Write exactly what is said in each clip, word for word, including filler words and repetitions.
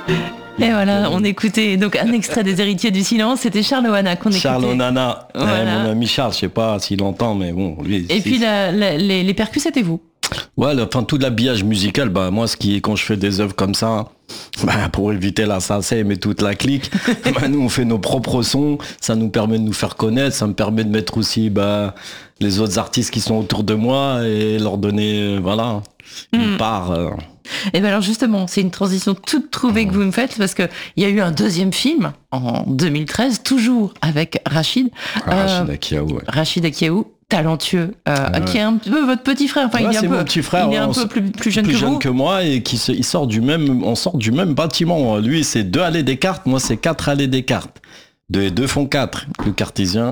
Et voilà, on écoutait donc un extrait des Héritiers du Silence, c'était Charles Oana qu'on écoutait. Charles Onana, Voilà. ouais, mon ami Charles, je sais pas s'il entend, mais bon, lui. Et c'est- puis la, la- les, les percus, c'était vous. Ouais, le- enfin, tout l'habillage musical, bah, moi, ce qui est quand je fais des œuvres comme ça, bah, pour éviter la S A C M et toute la clique, bah, nous, on fait nos propres sons, ça nous permet de nous faire connaître, ça me permet de mettre aussi, bah, les autres artistes qui sont autour de moi et leur donner, euh, voilà, une Mm. part. euh. Et bien alors justement, c'est une transition toute trouvée que vous me faites parce qu'il y a eu un deuxième film en deux mille treize, toujours avec Rachid. Rachid Euh, Akiaou, ouais. Rachid Akiaou, talentueux, euh, Ouais. qui est un peu votre petit frère. Enfin, Ouais, il est un c'est peu, mon petit frère, il est ouais, un on peu s- plus, plus jeune plus que jeune vous. que moi et qui se, il sort du même, on sort du même bâtiment. Lui, c'est deux allées Descartes, moi, c'est quatre allées Descartes. Deux et deux font quatre. Le cartésien,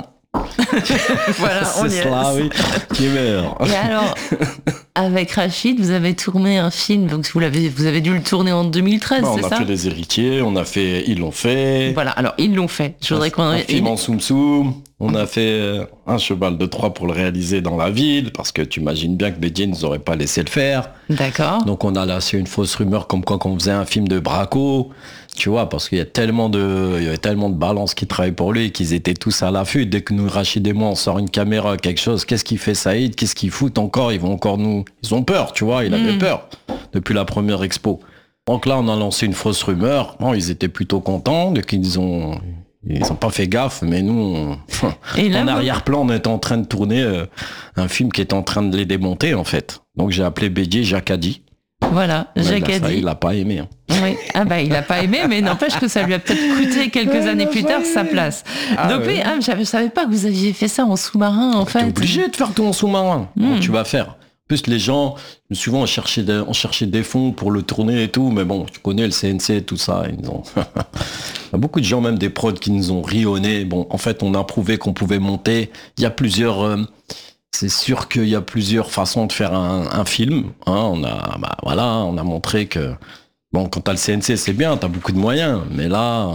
Voilà, on c'est y est. cela, oui, qui meurt. Et alors, avec Rachid, vous avez tourné un film, donc vous, l'avez, vous avez dû le tourner en deux mille treize, Bah, c'est on a ça fait Les Héritiers, on a fait Ils l'ont fait. Voilà, alors ils l'ont fait. Je voudrais qu'on... Un film en Soum Soum. On a fait euh, un cheval de Troie pour le réaliser dans la ville, parce que tu imagines bien que Bédier nous aurait pas laissé le faire. D'accord. Donc on a lancé une fausse rumeur comme quoi qu'on faisait un film de Braco, tu vois, parce qu'il y a tellement de, il y avait tellement de balances qui travaillaient pour lui qu'ils étaient tous à l'affût. Dès que nous, Rachid et moi, on sort une caméra, quelque chose, qu'est-ce qu'il fait Saïd, qu'est-ce qu'ils foutent encore, ils vont encore nous, ils ont peur, tu vois, il avait Mm. peur depuis la première expo. Donc là, on a lancé une fausse rumeur. Bon, ils étaient plutôt contents, donc ils ont, ils ont pas fait gaffe, mais nous, on, Et là, en vous- arrière-plan, on était en train de tourner euh, un film qui était en train de les démonter, en fait. Donc j'ai appelé Bédier Jacques Addy. Voilà, Ouais, Jacques bah, ça, a dit. il l'a pas aimé. hein. Oui. Ah bah il a pas aimé, mais n'empêche que ça lui a peut-être coûté quelques années plus tard sa place. Ah Donc ouais. oui, ah, je savais pas que vous aviez fait ça en sous-marin en fait. T'es obligé de faire tout en sous-marin. Mm. Comment tu vas faire En plus, les gens, souvent, on cherchait, des, on cherchait des fonds pour le tourner et tout, mais bon, tu connais le C N C, tout ça. Ils ont... Il y a beaucoup de gens, même des prods, qui nous ont rionné. Bon, en fait, on a prouvé qu'on pouvait monter. Il y a plusieurs... euh, c'est sûr qu'il y a plusieurs façons de faire un, un film. hein. On a, bah, voilà, on a montré que... Bon, quand t'as le C N C, c'est bien, t'as beaucoup de moyens. Mais là,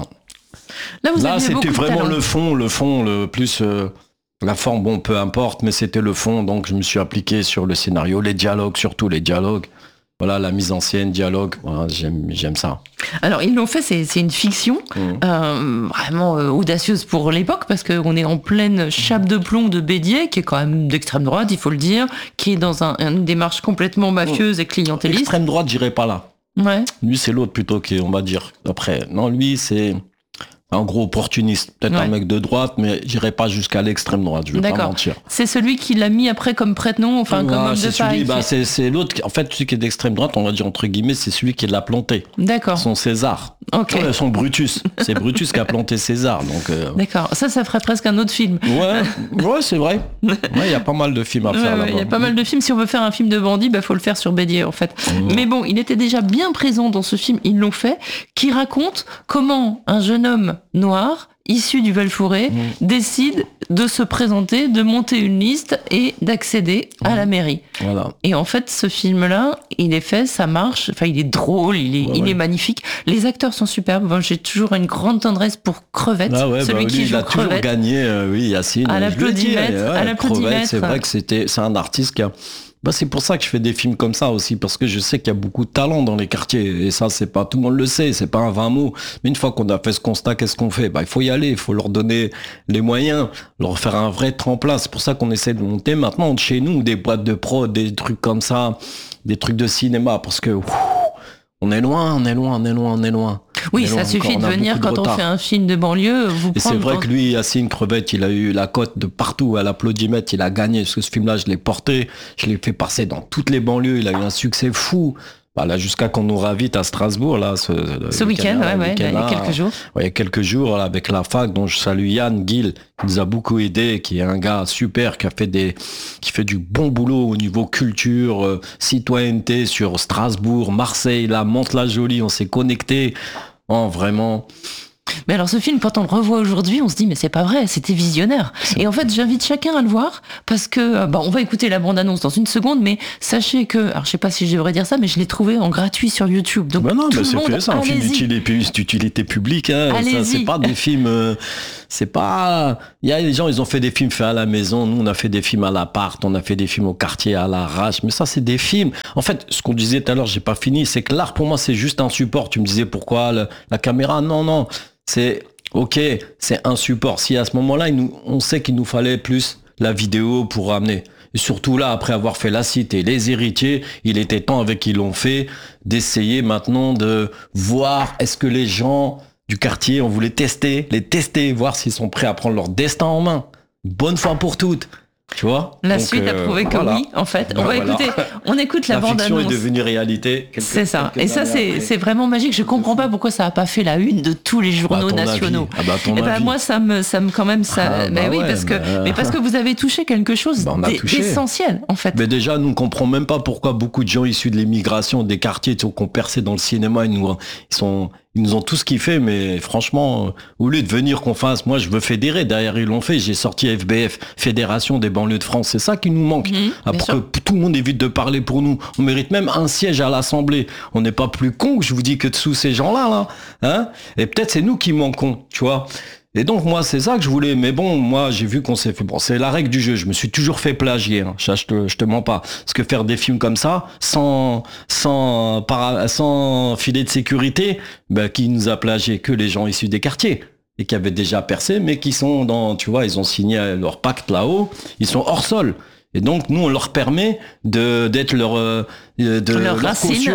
Là, vous là aviez beaucoup c'était de vraiment talent. le fond, le fond, le plus... euh, la forme, bon, peu importe, mais c'était le fond, donc je me suis appliqué sur le scénario, les dialogues, surtout les dialogues. Voilà, la mise en scène, dialogue, voilà, j'aime, j'aime ça. Alors ils l'ont fait, c'est, c'est une fiction Mhm. euh, vraiment euh, audacieuse pour l'époque parce qu'on est en pleine chape de plomb de Bédier, qui est quand même d'extrême droite, il faut le dire, qui est dans un- une démarche complètement mafieuse et clientéliste. Extrême droite, j'irai pas là. Ouais. Lui, c'est l'autre plutôt qui, on va dire, après. Non, lui, c'est un gros opportuniste. Peut-être Ouais. un mec de droite, mais j'irai pas jusqu'à l'extrême droite, je vais pas D'accord. mentir. C'est celui qui l'a mis après comme prête-nom, enfin comme Ouais, homme c'est de celui, paille. bah, c'est, c'est l'autre, qui- en fait, celui qui est d'extrême droite, on va dire entre guillemets, c'est celui qui l'a planté. D'accord. Son César. Ok. Ouais, son Brutus. C'est Brutus qui a planté César, donc... euh, D'accord. Ça, ça ferait presque un autre film. Ouais, ouais, c'est vrai. Ouais, il y a pas mal de films à Ouais, faire ouais, là-bas. il y a pas mal de films. Si on veut faire un film de bandit, bah faut le faire sur Bédier en fait. Mmh. Mais bon, il était déjà bien présent dans ce film. Ils l'ont fait, qui raconte comment un jeune homme noir issu du Val-Fouré Mmh. décide de se présenter, de monter une liste et d'accéder à la mairie. Voilà. Et en fait, ce film-là, il est fait, ça marche. Enfin, il est drôle, il est, Ouais, il ouais. est magnifique. Les acteurs sont superbes. Bon, j'ai toujours une grande tendresse pour Crevette, Ah ouais, celui bah, qui lui, joue il a toujours Crevette. gagné, euh, oui, Yacine. À je le dis, l'applaudimètre, ouais, à l'applaudimètre. Crevette, c'est vrai que c'était, c'est un artiste qui a... Bah, c'est pour ça que je fais des films comme ça aussi, parce que je sais qu'il y a beaucoup de talent dans les quartiers. Et ça, c'est pas, tout le monde le sait, c'est pas un vingt mots. Mais une fois qu'on a fait ce constat, qu'est-ce qu'on fait? Bah, il faut y aller, il faut leur donner les moyens, leur faire un vrai tremplin. C'est pour ça qu'on essaie de monter maintenant de chez nous des boîtes de prod, des trucs comme ça, des trucs de cinéma, parce que, ouf, on est loin, on est loin, on est loin, on est loin. Oui, On est ça loin suffit encore, de on a venir beaucoup de quand on retard. fait un film de banlieue, vous Et c'est prendre vrai dans- que lui, Yacine Crevette, il a eu la cote de partout à l'applaudimètre, il a gagné. Parce que ce film-là, je l'ai porté, je l'ai fait passer dans toutes les banlieues, il a eu un succès fou. Voilà, jusqu'à qu'on nous ravite à Strasbourg, là, ce, Ce week-end, ouais, ouais, il y a quelques jours. Ouais, il y a quelques jours, là, avec la fac, dont je salue Yann Gill, qui nous a beaucoup aidé, qui est un gars super, qui a fait des, qui fait du bon boulot au niveau culture, euh, citoyenneté sur Strasbourg, Marseille, là, Mantes-la-Jolie, on s'est connecté. Oh, vraiment. Mais alors ce film, quand on le revoit aujourd'hui, on se dit mais c'est pas vrai, c'était visionnaire. Et en fait, j'invite chacun à le voir parce que euh, bah, on va écouter la bande-annonce dans une seconde, mais sachez que, alors je sais pas si je devrais dire ça, mais je l'ai trouvé en gratuit sur YouTube. Donc Bah non, tout bah le c'est monde, fait ça, un film allez-y. d'utilité, d'utilité publique. Hein. Ça, Allez-y. c'est pas des films. euh, c'est pas... Il y a des gens, ils ont fait des films faits à la maison. Nous, on a fait des films à l'appart. On a fait des films au quartier, à l'arrache. Mais ça, c'est des films. En fait, ce qu'on disait tout à l'heure, j'ai pas fini. C'est que l'art, pour moi, c'est juste un support. Tu me disais pourquoi le- la caméra? Non, non. C'est... Ok, c'est un support. Si à ce moment-là, il nous, on sait qu'il nous fallait plus la vidéo pour ramener. Et surtout là, après avoir fait La Cité, Les Héritiers, il était temps avec qui l'ont fait d'essayer maintenant de voir est-ce que les gens du quartier, on voulait tester, les tester, voir s'ils sont prêts à prendre leur destin en main. Bonne fois pour toutes. Tu vois? La Donc, suite a euh, prouvé que voilà. oui, en fait. Ben on va voilà. écouter, on écoute la, La bande fiction annonce. est devenue réalité. quelques- C'est ça. quelques Et ça, années c'est, après. c'est vraiment magique. Je comprends pas pourquoi ça a pas fait la une de tous les Bah, à journaux ton nationaux. avis. Ah bah, à ton Eh ben, avis. moi, ça me, ça me, quand même, ça. Ah, mais bah oui, ouais, parce que, bah, mais parce que vous avez touché quelque chose Bah, on a d'e- touché. d'essentiel, en fait. Mais déjà, nous ne comprenons même pas pourquoi beaucoup de gens issus de l'immigration, des quartiers, qui ont percé dans le cinéma, ils nous, ils sont, ils nous ont tous kiffé, mais franchement, au lieu de venir qu'on fasse, moi je veux fédérer, derrière ils l'ont fait, j'ai sorti F B F, Fédération des banlieues de France, c'est ça qui nous manque. Mhm, Ah, bien pour sûr. que tout le monde évite de parler pour nous. On mérite même un siège à l'Assemblée. On n'est pas plus con, je vous dis, que dessous ces gens-là, là. Hein? Et peut-être c'est nous qui manquons, tu vois. Et donc moi c'est ça que je voulais, mais bon moi j'ai vu qu'on s'est fait, bon c'est la règle du jeu, je me suis toujours fait plagier, hein. Ça, je te, je te mens pas, parce que faire des films comme ça sans sans para- sans filet de sécurité, bah, qui nous a plagié? Que les gens issus des quartiers et qui avaient déjà percé, mais qui sont dans, tu vois, ils ont signé leur pacte là-haut, ils sont hors sol. Et donc nous on leur permet de d'être leur euh, de Leur leur racine. caution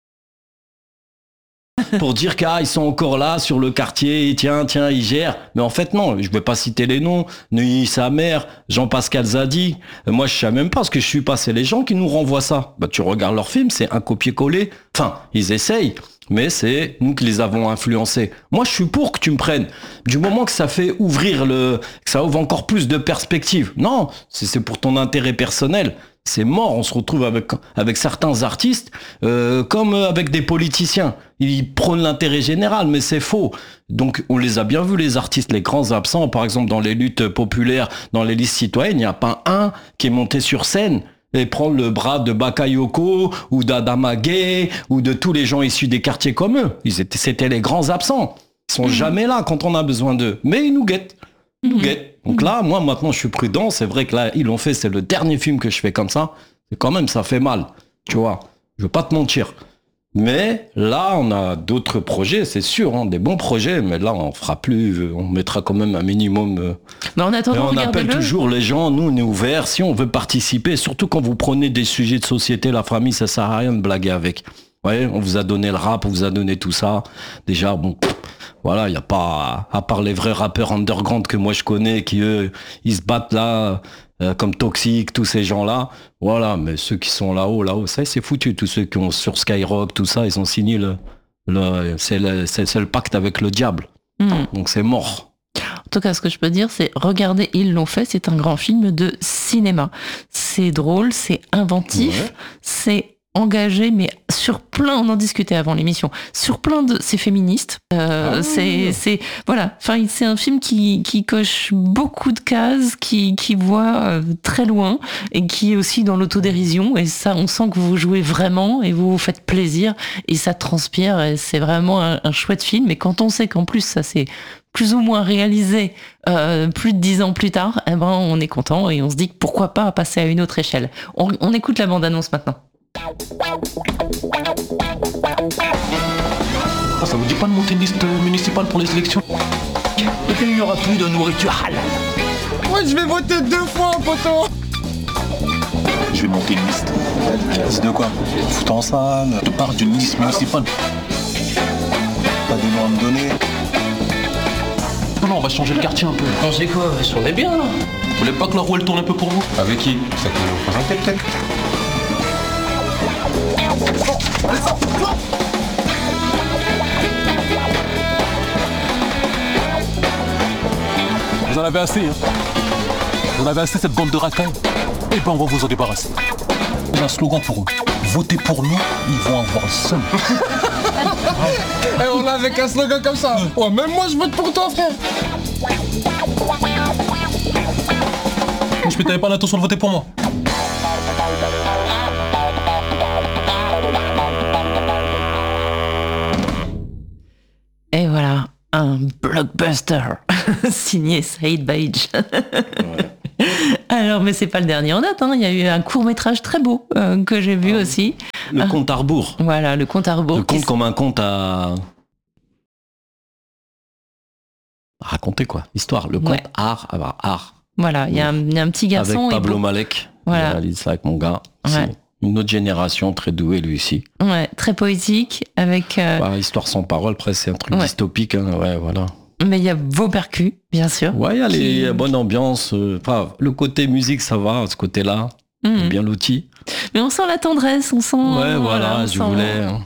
pour dire qu'ils sont encore là sur le quartier, tiens, tiens, ils gèrent. Mais en fait, non, je vais pas citer les noms, ni sa mère, Jean-Pascal Zadi. Euh, Moi, je sais même pas ce que je suis pas. C'est les gens qui nous renvoient ça. Bah, tu regardes leurs films, c'est un copier-coller. Enfin, ils essayent, mais c'est nous qui les avons influencés. Moi, je suis pour que tu me prennes. Du moment que ça fait ouvrir le, que ça ouvre encore plus de perspectives. Non, c'est c'est pour ton intérêt personnel. C'est mort, on se retrouve avec, avec certains artistes euh, comme avec des politiciens. Ils prônent l'intérêt général, mais c'est faux. Donc on les a bien vus, les artistes, les grands absents, par exemple dans les luttes populaires, dans les listes citoyennes, il n'y a pas un qui est monté sur scène et prendre le bras de Bakayoko ou d'Adama Gaye ou de tous les gens issus des quartiers comme eux. Ils étaient, c'était les grands absents. Ils sont jamais là quand on a besoin d'eux. Mais ils nous guettent. Ils nous guettent. Donc là, moi, maintenant, je suis prudent. C'est vrai que là, ils l'ont fait. C'est le dernier film que je fais comme ça. Et quand même, ça fait mal. Tu vois. Je veux pas te mentir. Mais là, on a d'autres projets, c'est sûr, hein, des bons projets. Mais là, on fera plus. On mettra quand même un minimum. euh, Mais en et attendant, on appelle regardez-le. toujours les gens, nous on est ouverts, si on veut participer, surtout quand vous prenez des sujets de société, la famille, ça sert à rien de blaguer avec. Vous voyez, on vous a donné le rap, on vous a donné tout ça. Déjà, bon, pff, voilà, il n'y a pas, à part les vrais rappeurs underground que moi je connais, qui eux, ils se battent là, euh, comme Toxic, tous ces gens-là. Voilà, mais ceux qui sont là-haut, là-haut, ça c'est foutu. Tous ceux qui ont sur Skyrock, tout ça, ils ont signé le, le, c'est le, c'est, c'est le pacte avec le diable. Hmm. Donc c'est mort. En tout cas, ce que je peux dire, c'est regardez, ils l'ont fait. C'est un grand film de cinéma. C'est drôle, c'est inventif, Ouais. c'est engagé, mais sur plein, on en discutait avant l'émission, sur plein de, c'est féministe. Euh, Ah. c'est, c'est, voilà. Enfin, c'est un film qui, qui coche beaucoup de cases, qui, qui voit euh, très loin et qui est aussi dans l'autodérision. Et ça, on sent que vous jouez vraiment et vous vous faites plaisir et ça transpire. Et c'est vraiment un, un chouette film. Et quand on sait qu'en plus, ça c'est plus ou moins réalisé euh, plus de dix ans plus tard, eh ben, on est content et on se dit que pourquoi pas passer à une autre échelle. On, on écoute la bande-annonce maintenant. Ah, ça vous dit pas de monter une liste municipale pour les élections? Et puis il n'y aura plus de nourriture halal. Moi je vais voter deux fois, poteau. Je vais monter une liste. Liste de quoi? Foot en salle. Je parle d'une liste municipale. Pas des noms à me donner. Non, non, on va changer le quartier un peu. Changer quoi? On est bien là. Vous voulez pas que la roue elle tourne un peu pour vous? Avec qui? Ça qui nous présenter peut-être. Vous en avez assez, hein. Vous en avez assez cette bande de racailles. Eh ben on va vous en débarrasser. J'ai un slogan pour eux. Votez pour nous, ils vont avoir le seum. Et on a avec un slogan comme ça. Ouais, même moi je vote pour toi, frère. Je t'avais pas l'intention de voter pour moi. Et voilà. un blockbuster signé Saïd Baïdj. Alors, mais c'est pas le dernier en date, hein. Il y a eu un court-métrage très beau euh, que j'ai vu ah, aussi. Le ah. compte à rebours. Voilà, le compte à rebours. Le compte comme un compte à... raconter quoi, histoire, le compte ouais. art, art, art. Voilà, il y, y a un petit garçon. Avec Pablo et... Malek, voilà. il réalise ça avec mon gars. Ouais. C'est une autre génération, très douée lui aussi. Ouais, très poétique, avec... Euh... Bah, histoire sans parole, presque c'est un truc ouais. dystopique, hein. Ouais, voilà. Mais il y a vos percus, bien sûr. Ouais, il y a qui... les bonnes ambiances. Euh, enfin, le côté musique, ça va, ce côté-là, mmh. bien loti. Mais on sent la tendresse, on sent... Ouais, voilà, voilà je sent... voulais... Hein.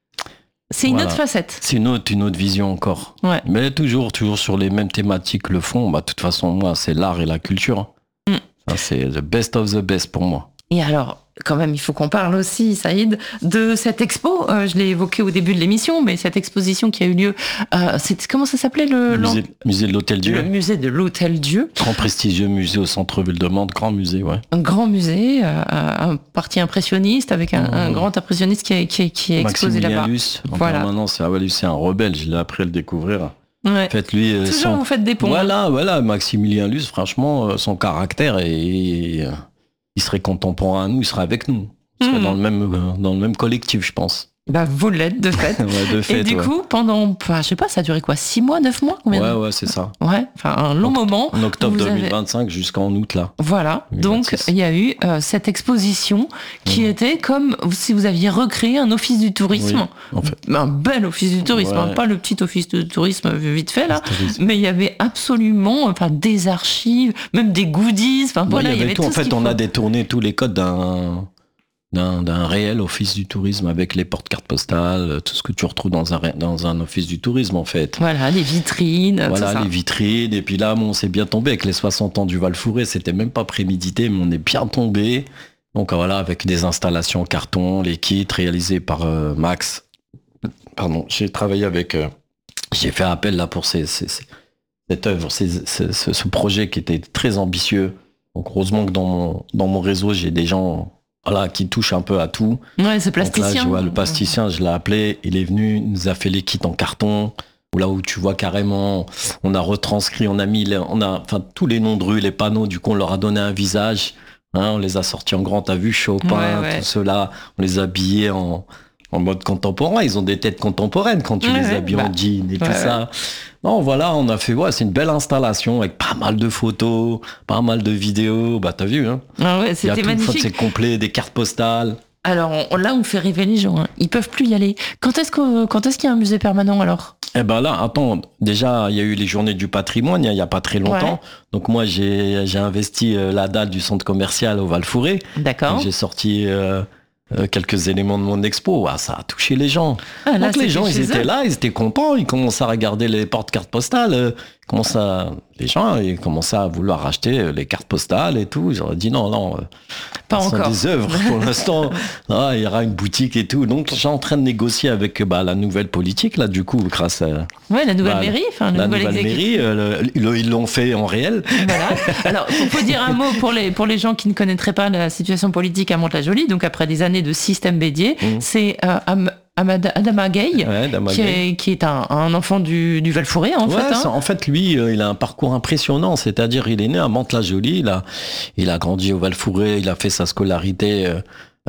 C'est une voilà. autre facette. C'est une autre, une autre vision encore. Ouais. Mais toujours, toujours sur les mêmes thématiques, le fond. Bah, de toute façon, moi, c'est l'art et la culture. Mm. Ça, c'est the best of the best pour moi. Et alors, quand même, il faut qu'on parle aussi, Saïd, de cette expo. Euh, je l'ai évoqué au début de l'émission, mais cette exposition qui a eu lieu, euh, c'est, comment ça s'appelait le, le musée, musée de l'Hôtel-Dieu. Le musée de l'Hôtel-Dieu. Grand prestigieux musée au centre-ville de Mende, grand musée, ouais. Un grand musée, euh, un parti impressionniste, avec un, mmh. un grand impressionniste qui est, qui est, qui est exposé là-bas. Luce, en voilà. permanence, ah ouais, c'est un rebelle, je l'ai appris à le découvrir. Ouais. Faites lui, euh, Toujours son... vous faites des ponts. Voilà, voilà, Maximilien Luce, franchement, euh, son caractère est... il serait contemporain à nous, il serait avec nous. Il serait mmh. dans le même, euh, dans le même collectif, je pense. Bah, vous l'êtes, de fait. ouais, de fait. Et du ouais. coup, pendant, je sais pas, ça a duré quoi, six mois, neuf mois combien Ouais, de... ouais, c'est ça. Ouais, enfin, un long en, moment. En octobre deux mille vingt-cinq avez... jusqu'en août, là. Voilà. deux mille vingt-six. Donc, il y a eu euh, cette exposition qui mmh. était comme si vous aviez recréé un office du tourisme. Oui, en fait. Un bel office du tourisme, ouais. hein, pas le petit office de tourisme vite fait, là. Mais il y avait absolument, enfin, des archives, même des goodies. Enfin, voilà, ouais, il y avait, il y avait tout. tout En fait, on faut. a détourné tous les codes d'un... D'un, d'un réel office du tourisme avec les porte-cartes postales, tout ce que tu retrouves dans un, dans un office du tourisme en fait. Voilà, les vitrines. Voilà, tout ça. les vitrines. Et puis là, bon, on s'est bien tombé avec les soixante ans du Val-Fouré. C'était même pas prémédité, mais on est bien tombé. Donc voilà, avec des installations en carton, les kits réalisés par euh, Max. Pardon, j'ai travaillé avec... Euh, j'ai fait appel là pour ces, ces, ces, cette œuvre, ces, ces, ce, ce projet qui était très ambitieux. Donc heureusement que dans mon, dans mon réseau, j'ai des gens... Voilà, qui touche un peu à tout. Ouais, ce plasticien. Donc là, je vois, le plasticien, je l'ai appelé, il est venu, il nous a fait les kits en carton, où là où tu vois carrément, on a retranscrit, on a mis, on a, enfin, tous les noms de rues, les panneaux, du coup, on leur a donné un visage, hein, on les a sortis en grand, t'as vu, Chopin, ouais, ouais. tout cela, on les a habillés en, en mode contemporain, ils ont des têtes contemporaines quand tu ouais, les habilles bah, en jean et ouais, tout ouais. ça. Non, voilà, on a fait, ouais, c'est une belle installation avec pas mal de photos, pas mal de vidéos. Bah, t'as vu, hein. Ah ouais, c'était tout, magnifique. C'est complet, des cartes postales. Alors on, là, on fait rêver les gens. Hein. Ils peuvent plus y aller. Quand est-ce que, quand est-ce qu'il y a un musée permanent alors ? Eh ben là, attends. Déjà, il y a eu les Journées du Patrimoine il y, y a pas très longtemps. Ouais. Donc moi, j'ai, j'ai investi euh, la dalle du centre commercial au Val-Fouré. D'accord. Donc, j'ai sorti. Euh, Euh, quelques éléments de mon expo, ah, ça a touché les gens. Ah, là, donc les gens, ils étaient eux. là, ils étaient contents, ils commençaient à regarder les porte-cartes postales, euh, commençaient à... les gens, ils commençaient à vouloir acheter les cartes postales et tout. J'aurais dit non, non, euh, pas ce encore. sont des œuvres pour l'instant. Ah, il y aura une boutique et tout. Donc j'ai en train de négocier avec bah, la nouvelle politique là, du coup, grâce à ouais, la nouvelle bah, mairie, enfin la, la nouvelle, nouvelle mairie, euh, le, ils l'ont fait en réel. Voilà. Alors, il faut dire un mot pour les pour les gens qui ne connaîtraient pas la situation politique à Mantes-la-Jolie. Donc après des années de système bédier, mmh. c'est euh, Am- Amad- Adama Gueye, ouais, qui, est, qui est un, un enfant du, du Val-Fouré, en ouais, fait. Hein. En fait, lui, euh, il a un parcours impressionnant. C'est-à-dire, il est né à Mantes-la-Jolie, il a, il a grandi au Val-Fouré, il a fait sa scolarité euh,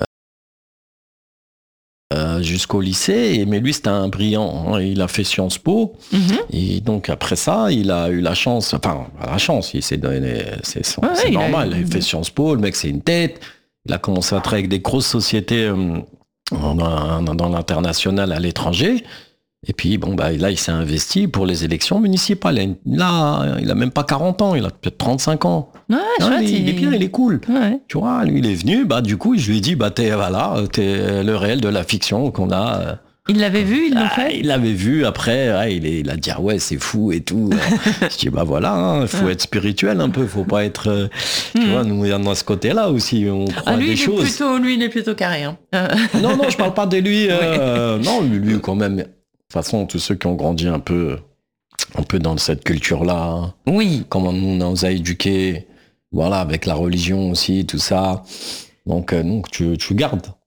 euh, jusqu'au lycée. Et, mais lui, c'était un brillant. Hein, il a fait Sciences Po. Mm-hmm. Et donc, après ça, il a eu la chance... Enfin, la chance, il s'est donné... C'est, c'est, ouais, c'est il normal. A... Il a fait Sciences Po, le mec, c'est une tête. Il a commencé à travailler avec des grosses sociétés... Euh, Dans, dans l'international à l'étranger. Et puis, bon, bah, là, il s'est investi pour les élections municipales. Là, il a même pas quarante ans, il a peut-être trente-cinq ans. Ouais, non, chouette, il, il... il est bien, il est cool. Ouais. Tu vois, lui, il est venu, bah, du coup, je lui ai dit, bah, t'es, voilà, t'es le réel de la fiction qu'on a. Il l'avait vu, il l'a ah, fait. Il l'avait vu, après, ouais, il, est, il a dit, ah ouais, c'est fou et tout. Je dis, bah voilà, il hein, faut être spirituel un peu, faut pas être... Euh, tu mm. vois, nous, on a ce côté-là aussi, on croit ah, lui, des il choses. Est plutôt, lui, il est plutôt carré. Hein. non, non, je parle pas de lui. Euh, non, lui, lui, quand même... De toute façon, tous ceux qui ont grandi un peu, un peu dans cette culture-là, hein, oui. Comment on nous a éduqués, voilà, avec la religion aussi, tout ça. Donc, euh, donc tu, tu gardes.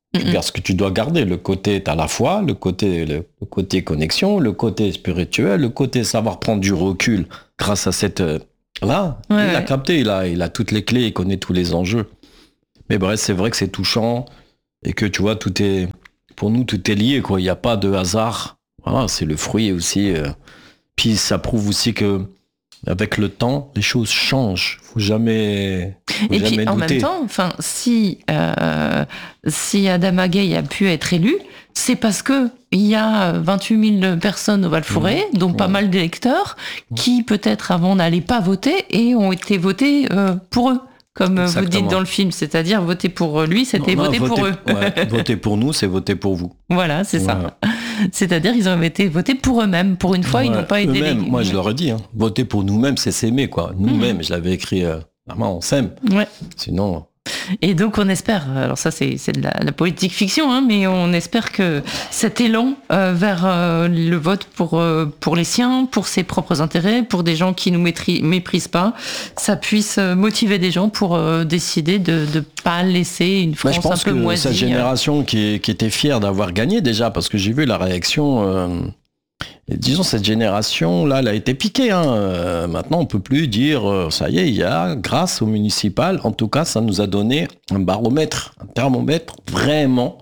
Tu gardes ce que tu dois garder. Le côté, t'as la foi, le côté, le, le côté connexion, le côté spirituel, le côté savoir prendre du recul grâce à cette... euh, là, Ouais, il a ouais. capté, il a, il a toutes les clés, il connaît tous les enjeux. Mais bref, c'est vrai que c'est touchant et que tu vois, tout est... Pour nous, tout est lié, quoi. Il n'y a pas de hasard. Voilà, c'est le fruit aussi. euh. Puis ça prouve aussi que avec le temps, les choses changent. Faut jamais, faut Et jamais puis en douter. même temps, enfin, si euh, si Adama Gaye a pu être élu, c'est parce que il y a vingt-huit mille personnes au Val-Fouré, Mmh. dont pas Ouais. mal d'électeurs, qui peut-être avant n'allaient pas voter et ont été votés euh, pour eux, comme euh, vous Exactement. dites dans le film, c'est-à-dire voter pour lui, c'était Non, non, voter pour eux. ouais, voter pour nous, c'est voter pour vous. Voilà, c'est Voilà. ça. C'est-à-dire ils ont été votés pour eux-mêmes. Pour une fois, ils Ouais, n'ont pas été eux-mêmes, élus. moi, je leur ai dit, hein, voter pour nous-mêmes, c'est s'aimer, quoi. Nous-mêmes, je l'avais écrit, euh, vraiment, on s'aime. Ouais. Sinon, Et donc on espère, alors ça c'est c'est de la, la politique fiction, hein, mais on espère que cet élan euh, vers euh, le vote pour, euh, pour les siens, pour ses propres intérêts, pour des gens qui nous maîtri- méprisent pas, ça puisse euh, motiver des gens pour euh, décider de ne pas laisser une bah, France je pense un peu que moisie. cette génération qui, qui était fière d'avoir gagné déjà, parce que j'ai vu la réaction, euh, et disons, cette génération, là, elle a été piquée. Hein. Euh, maintenant, on peut plus dire, euh, ça y est, il y a, grâce au municipal, en tout cas, ça nous a donné un baromètre, un thermomètre, vraiment.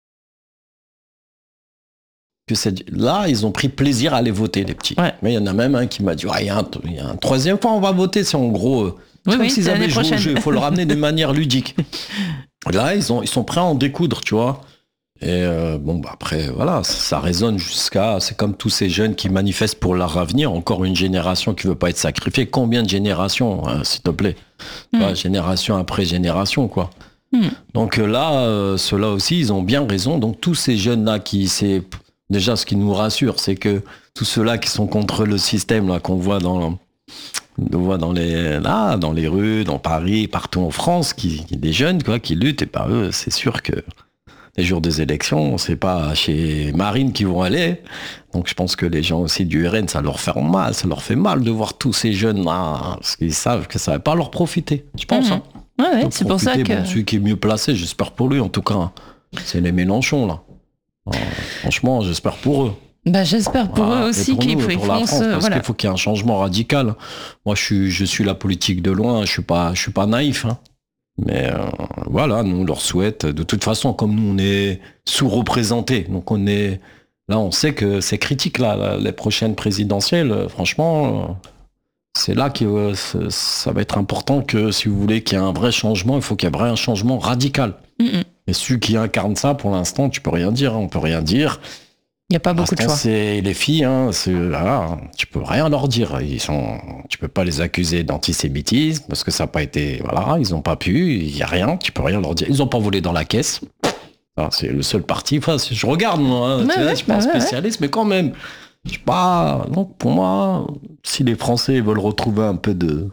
Que cette- là, ils ont pris plaisir à aller voter, les petits. Ouais. Mais il y en a même un qui m'a dit, ouais, il y, a un- il y a un troisième fois, on va voter, c'est en gros... euh, c'est Oui, comme oui, s'ils c'est avaient l'année joué au prochaine. jeu, il faut le ramener de manière ludique. Là, ils, ont, ils sont prêts à en découdre, tu vois. Et euh, bon, bah après, voilà, ça, ça résonne jusqu'à... C'est comme tous ces jeunes qui manifestent pour leur avenir, encore une génération qui veut pas être sacrifiée. Combien de générations, hein, s'il te plaît Mm. Voilà, génération après génération, quoi. Mm. Donc euh, là, euh, ceux-là aussi, ils ont bien raison. Donc tous ces jeunes-là qui... c'est déjà, ce qui nous rassure, c'est que tous ceux-là qui sont contre le système, là, qu'on voit dans... On voit dans les, là, dans les rues, dans Paris, partout en France, qui, qui- des jeunes quoi, qui luttent, et par eux, c'est sûr que les jours des élections, c'est pas chez Marine qu'ils vont aller. Donc je pense que les gens aussi du R N, ça leur fait mal, ça leur fait mal de voir tous ces jeunes-là, parce qu'ils savent que ça va pas leur profiter. Je pense. Mhm. Hein. Ouais, ouais, Donc, c'est pour ça profiter, que... bon, celui qui est mieux placé, j'espère pour lui en tout cas, hein, c'est les Mélenchon là. Alors, franchement, j'espère pour eux. Bah, j'espère pour Voilà. eux Et aussi pour qu'ils nous, et ils pour la feront France, ce... parce Voilà. qu'il faut qu'il y ait un changement radical. Moi, je suis, je suis la politique de loin. Je suis pas, je suis pas naïf. Hein. Mais euh, voilà, nous on leur souhaite. De toute façon, comme nous, on est sous-représentés, donc on est là, on sait que c'est critique là, là, les prochaines présidentielles. euh, Franchement, euh, c'est là que euh, c'est- ça va être important que si vous voulez qu'il y ait un vrai changement, il faut qu'il y ait un vrai changement radical. Mhm. Et celui qui incarne ça, pour l'instant, tu peux rien dire. Hein, on peut rien dire. Il n'y a pas beaucoup de L'instant, choix. c'est les filles, hein, c'est, voilà, tu peux rien leur dire. Ils sont, tu peux pas les accuser d'antisémitisme parce que ça n'a pas été, voilà, ils ont pas pu, il y a rien, tu peux rien leur dire. Ils ont pas volé dans la caisse. Alors, c'est le seul parti. Enfin, si je regarde, moi, hein, Ouais, tu sais, ouais, je suis pas bah un ouais, spécialiste, mais quand même, je sais pas. Donc pour moi, si les Français veulent retrouver un peu de,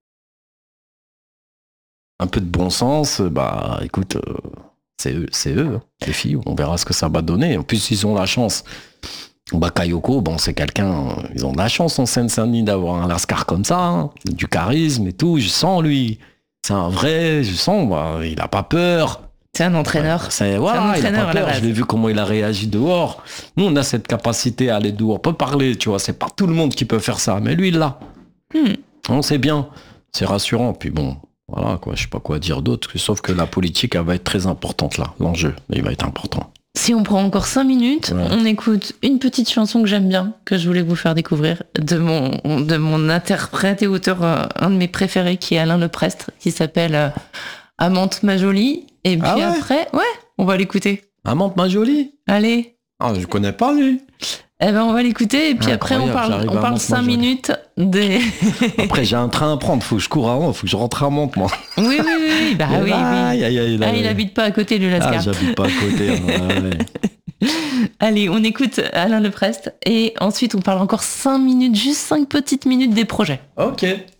un peu de bon sens, bah, écoute. euh, C'est eux, c'est eux, hein, les filles. On verra ce que ça va donner. En plus, ils ont la chance. Bakayoko, bon, c'est quelqu'un. euh, Ils ont de la chance en Seine-Saint-Denis d'avoir un Lascar comme ça, hein, du charisme et tout. Je sens lui. C'est un vrai. Je sens. Bah, il a pas peur. C'est un entraîneur. C'est voilà, un il a entraîneur pas à la peur. base. Je l'ai vu comment il a réagi dehors. Nous, on a cette capacité à aller dehors. On peut parler, tu vois. C'est pas tout le monde qui peut faire ça, mais lui, il l'a. Hmm. On sait bien. C'est rassurant. Puis bon. Voilà, quoi, je sais pas quoi dire d'autre, sauf que la politique, elle va être très importante là, l'enjeu, il va être important. Si on prend encore cinq minutes, Ouais. on écoute une petite chanson que j'aime bien, que je voulais vous faire découvrir, de mon, de mon interprète et auteur, euh, un de mes préférés, qui est Alain Leprestre, qui s'appelle euh, Amante ma jolie. Et puis Ah ouais après, ouais, on va l'écouter. Amante ma jolie. Allez. Ah, je connais pas lui. Eh ben, on va l'écouter, et puis après, on Incroyable, parle, j'arrive on à parle Amante ma cinq jolie. minutes des... Après, j'ai un train à prendre, faut que je cours avant, faut que je rentre à Mantes, moi. oui, oui, oui, oui, bah oui, oui. Aïe, aïe, aïe, là, Ah, il ouais. habite pas à côté du Ah, Lascar. j'habite pas à côté. hein, ouais, ouais. Allez, on écoute Alain Leprestre, et ensuite, on parle encore cinq minutes, juste cinq petites minutes des projets. Ok.